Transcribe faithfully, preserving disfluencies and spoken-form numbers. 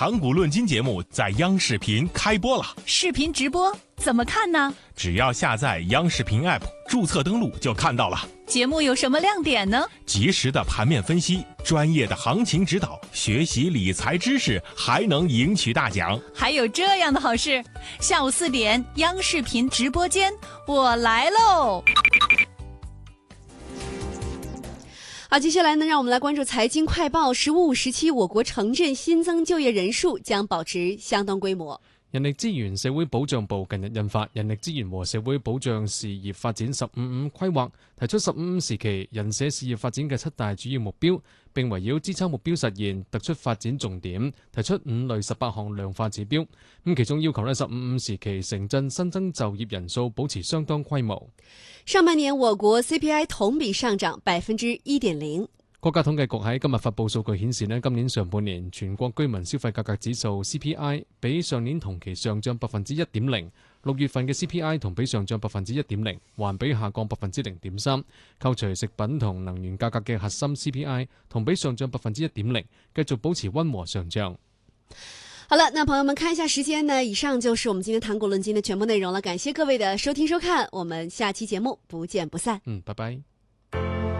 谈股论金节目在央视频开播了， 视频直播怎么看呢？ 只要下载央视频 App， 注册登录就看到了。 节目有什么亮点呢？ 及时的盘面分析，专业的行情指导，学习理财知识，还能赢取大奖。 还有这样的好事，下午四点，央视频直播间，我来喽！ 好，接下来呢，让我们来关注财经快报。十五五时期，我國城鎮新增就業人數將保持相當規模。 人力資源社會保障部近日印發《人力資源和社會保障事業發展十五五規劃》，提出十五五時期人社事業發展嘅七大主要目標，並圍繞支撐目標實現，突出發展重點，提出五類十八項量化指標。咁其中要求呢，十五五時期城鎮新增就業人數保持相當規模。 上半年我國 C P I 同比上漲百分之一點零。 國家統計局喺今日發佈數據顯示呢，今年上半年全國居民消費價格指數 C P I 比上年同期上漲百分之一點零，六月份嘅 C P I 同比上漲百分之一點零，環比下降百分之零點三。扣除食品同能源價格嘅核心 C P I 同比上漲百分之一點零，繼續保持溫和上漲。 好了，那朋友們看一下時間呢，以上就是我們今天談股論金的全部內容了。感謝各位的收聽收看，我們下期節目不見不散。 嗯，拜拜。